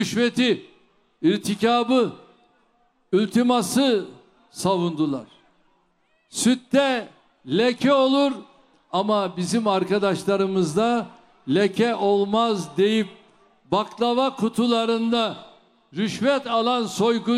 rüşveti, irtikabı, iltiması savundular. Sütte leke olur ama bizim arkadaşlarımızda leke olmaz deyip baklava kutularında rüşvet alan soygun